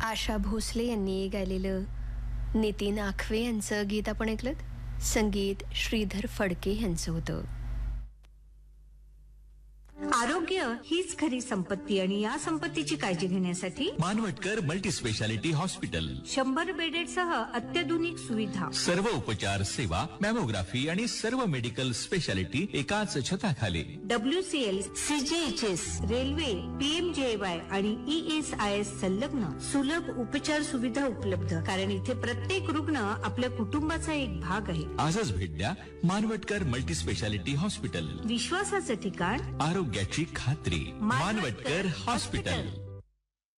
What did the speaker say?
आशा भोसले यांनी गायलेलं नितीन आखवे यांचं गीत आपण ऐकलं. संगीत श्रीधर फडके यांचं होतं. आरोग्य हीच खरी संपत्ती आणि या संपत्तीची काळजी घेण्यासाठी Manwatkar multi speciality hospital 100 bedded सह अत्याधुनिक सुविधा, सर्व उपचार सेवा, मॅमोग्राफी आणि सर्व मेडिकल स्पेशालिटी एकाच छताखाली. WCL, CGHS, रेल्वे, PMJY आणि ESIS संलग्न सुलभ उपचार सुविधा उपलब्ध. कारण इथे प्रत्येक रुग्ण आपल्या कुटुंबाचा एक भाग आहे. आजच भेट द्या मानवटकर मल्टी स्पेशालिटी हॉस्पिटल. विश्वासाचं ठिकाण, आरोग्याची खात्री. मानवटकर हॉस्पिटल.